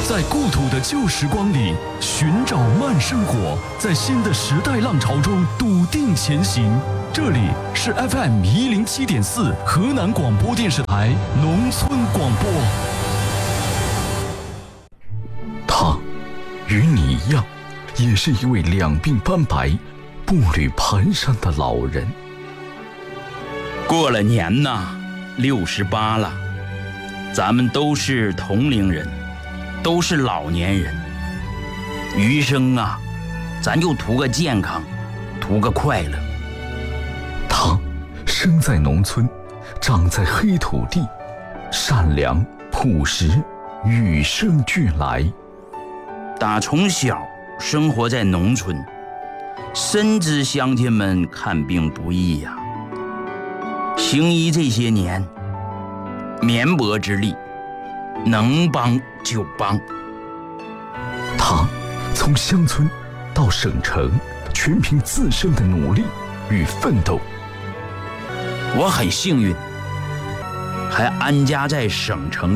在故土的旧时光里寻找慢生活，在新的时代浪潮中笃定前行。这里是 FM107.4 河南广播电视台农村广播。他与你一样，也是一位两鬓斑白、步履蹒跚的老人。 过了年呐，68了，咱们都是同龄人，都是老年人。余生啊，咱就图个健康，图个快乐。 他生在农村，长在黑土地，善良朴实，与生俱来。 打从小生活在农村，深知乡亲们看病不易呀。行医这些年，绵薄之力，能帮就帮。 他从乡村到省城，全凭自身的努力与奋斗。 我很幸运，还安家在省城。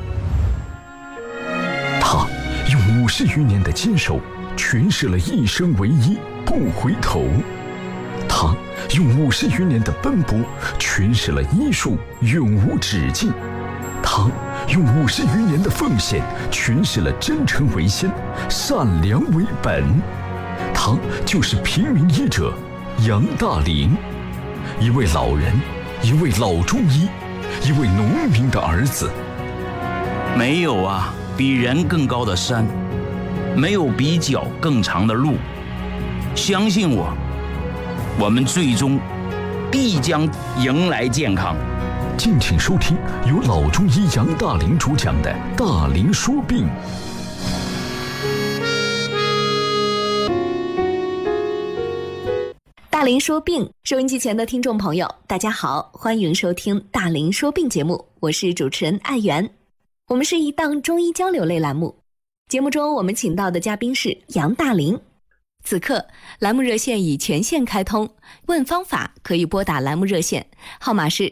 他用50余年的坚守，诠释了一生为一，不回头。他用50余年的奔波，诠释了医术永无止境。他用50余年的奉献，诠释了真诚为先，善良为本。他就是平民医者杨大林，一位老人，一位老中医，一位农民的儿子。 没有啊比人更高的山，没有比脚更长的路。相信我们最终必将迎来健康。 敬请收听由老中医杨大林主讲的《大林说病》。 大林说病，收音机前的听众朋友，大家好，欢迎收听大林说病节目，我是主持人艾媛。我们是一档中医交流类栏目，节目中我们请到的嘉宾是杨大林。此刻栏目热线已全线开通，问方法可以拨打栏目热线，号码是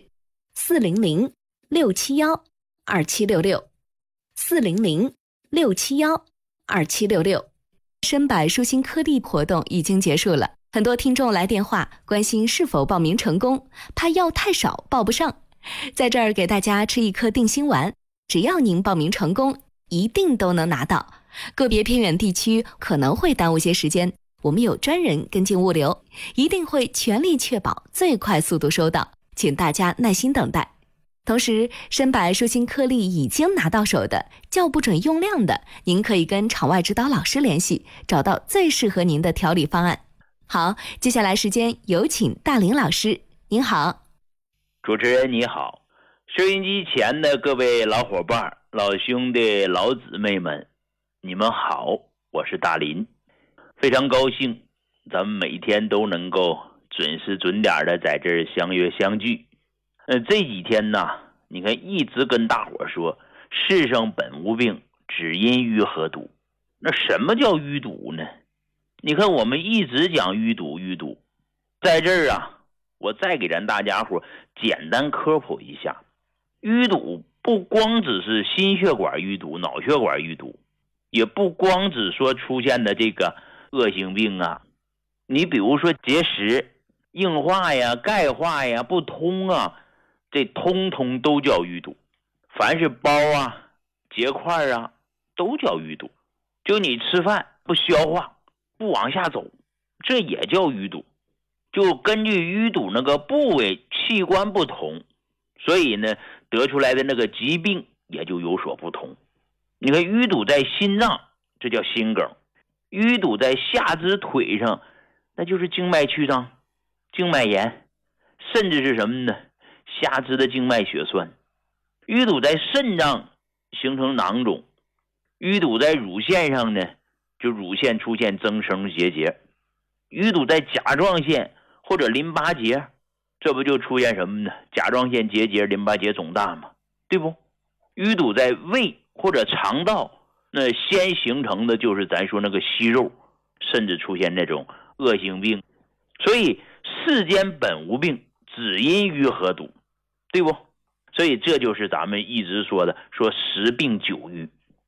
400-671-2766，400-671-2766。深百舒心颗粒活动已经结束了，很多听众来电话关心是否报名成功，怕药太少报不上。在这儿给大家吃一颗定心丸，只要您报名成功，一定都能拿到。个别偏远地区可能会耽误些时间，我们有专人跟进物流，一定会全力确保最快速度收到，请大家耐心等待。同时，深百舒心颗粒已经拿到手的，叫不准用量的，您可以跟场外指导老师联系，找到最适合您的调理方案。好，接下来时间有请大林老师。您好。 主持人你好，收音机前的各位老伙伴、老兄弟、老姊妹们，你们好，我是大林。非常高兴咱们每天都能够准时准点的在这儿相约相聚。这几天呢，你看一直跟大伙说世上本无病，只因淤和堵。那什么叫淤堵呢？你看我们一直讲淤堵，在这儿啊，我再给咱大家伙简单科普一下。淤堵不光只是心血管淤堵、脑血管淤堵，也不光只说出现的这个恶性病啊，你比如说结石、硬化呀、钙化呀、不通啊，这通通都叫淤堵。凡是包啊、结块啊，都叫淤堵。就你吃饭不消化，不往下走，这也叫淤堵。就根据淤堵那个部位器官不同，所以呢得出来的那个疾病也就有所不同。你看淤堵在心脏，这叫心梗；淤堵在下肢腿上，那就是静脉曲张、静脉炎，甚至是什么呢？下肢的静脉血栓。淤堵在肾脏形成囊肿，淤堵在乳腺上呢，就乳腺出现增生结节。淤堵在甲状腺或者淋巴结，这不就出现什么呢？甲状腺结节、淋巴结肿大嘛，对不？淤堵在胃或者肠道，那先形成的就是咱说那个息肉，甚至出现那种恶性病。所以世间本无病，只因淤和堵，对不？所以这就是咱们一直说的，说十病九瘀。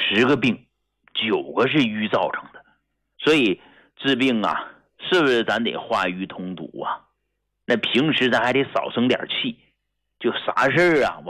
10个病9个是瘀造成的。所以治病啊，是不是咱得化瘀通堵啊？那平时咱还得少生点气，就啥事儿啊